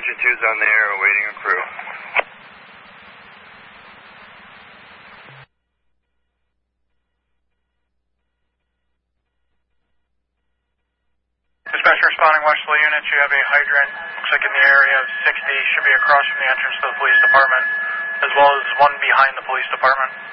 Engine 2's on the air awaiting a crew. Dispatcher responding, Westerly units, you have a hydrant, looks like in the area of 60, should be across from the entrance to the police department, as well as one behind the police department.